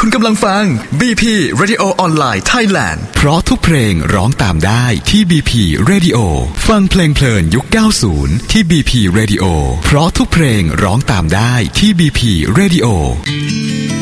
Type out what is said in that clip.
คุณกำลังฟัง BP Radio Online Thailand เพราะทุกเพลงร้องตามได้ที่ BP Radio ฟังเพลงเพลินยุค 90 ที่ BP Radio เพราะทุกเพลงร้องตามได้ที่ BP Radio